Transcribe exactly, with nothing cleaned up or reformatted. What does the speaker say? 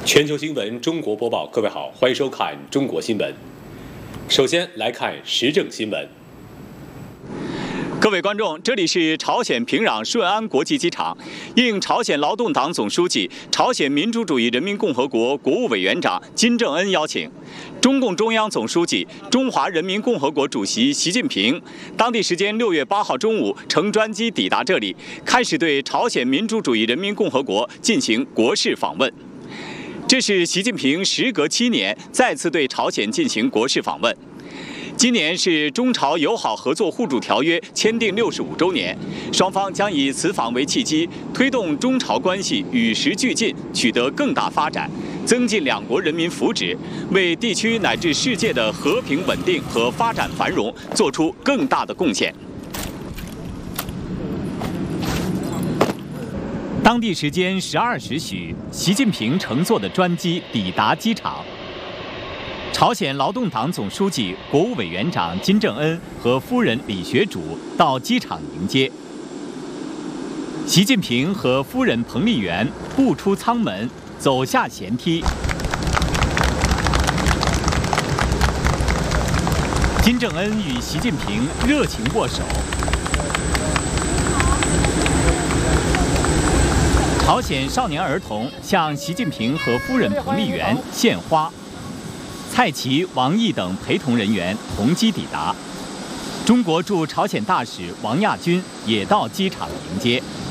全球新闻中国播报，各位好，欢迎收看中国新闻。首先来看时政新闻。 各位观众，这里是朝鲜平壤顺安国际机场。应朝鲜劳动党总书记、朝鲜民主主义人民共和国国务委员长金正恩邀请，中共中央总书记、中华人民共和国主席习近平当地时间六月八号中午乘专机抵达这里，开始对朝鲜民主主义人民共和国进行国事访问。这是习近平时隔七年再次对朝鲜进行国事访问。今年是中朝友好合作互助条约签订六十五周年，双方将以此访为契机，推动中朝关系与时俱进，取得更大发展，增进两国人民福祉，为地区乃至世界的和平稳定和发展繁荣做出更大的贡献。当地时间十二时许，习近平乘坐的专机抵达机场。朝鲜劳动党总书记、国务委员长金正恩和夫人李学主到机场迎接。习近平和夫人彭丽媛步出舱门，走下舷梯。金正恩与习近平热情握手。朝鲜少年儿童向习近平和夫人彭丽媛献花。蔡奇、王毅等陪同人员同机抵达，中国驻朝鲜大使王亚军也到机场迎接。